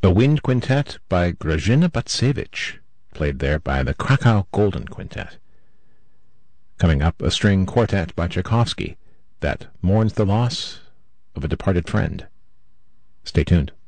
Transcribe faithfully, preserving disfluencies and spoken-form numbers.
A wind quintet by Grażyna Bacewicz, played there by the Krakow Golden Quintet. Coming up, a string quartet by Tchaikovsky that mourns the loss of a departed friend. Stay tuned.